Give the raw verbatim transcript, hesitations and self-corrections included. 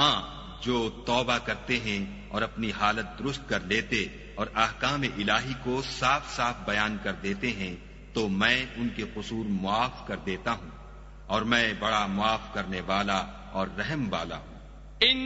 हाँ, जो तौबा करते हैं और अपनी हालत दुरुस्त कर लेते और अहकाम इलाही को साफ साफ बयान कर देते हैं, तो मैं उनके कसूर मुआफ कर देता हूँ और मैं बड़ा मुआफ करने वाला और रहम वाला हूँ।